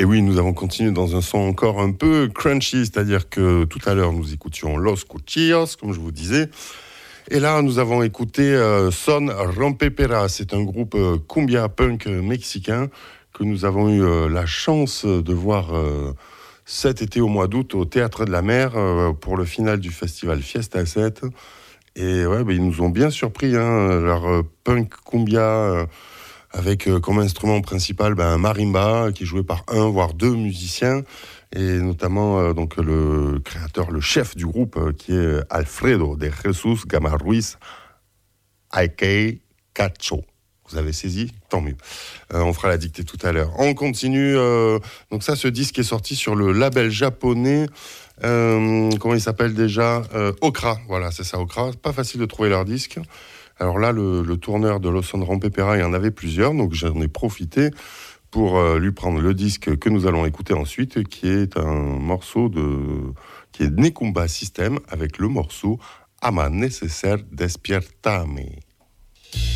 Et oui, nous avons continué dans un son encore un peu crunchy, c'est-à-dire que tout à l'heure, nous écoutions Los Cuchillos, comme je vous disais. Et là, nous avons écouté Son Rompepera. C'est un groupe cumbia punk mexicain que nous avons eu la chance de voir cet été au mois d'août au Théâtre de la Mer pour le final du festival Fiesta 7. Et ouais, ils nous ont bien surpris, hein, leur punk cumbia avec comme instrument principal un marimba qui est joué par un voire deux musiciens, et notamment donc le créateur, le chef du groupe qui est Alfredo de Jesus Gama Ruiz a.k.a. Cacho. Vous avez saisi ? Tant mieux. On fera la dictée tout à l'heure. On continue. Donc ça, ce disque est sorti sur le label japonais. Comment il s'appelle déjà ? Okra. Voilà, c'est ça, Okra. Pas facile de trouver leur disque. Alors là, le tourneur de Los Son Rompepera, il y en avait plusieurs, donc j'en ai profité pour lui prendre le disque que nous allons écouter ensuite, qui est un morceau qui est Necumba System, avec le morceau Ama Neceser Despiertame.